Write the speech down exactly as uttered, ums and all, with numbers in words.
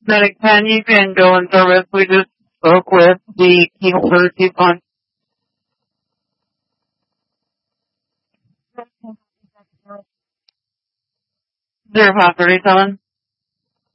Medic ten, you can go in service. We just spoke with the key holder receipt on zero five thirty-seven.